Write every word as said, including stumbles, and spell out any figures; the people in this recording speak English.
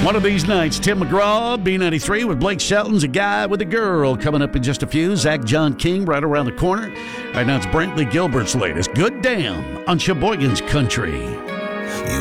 One of these nights, Tim McGraw, B ninety-three with Blake Shelton's A Guy with a Girl coming up in just a few. Zach John King right around the corner. Right now it's Brantley Gilbert's latest, Good Damn, on Sheboygan's Country.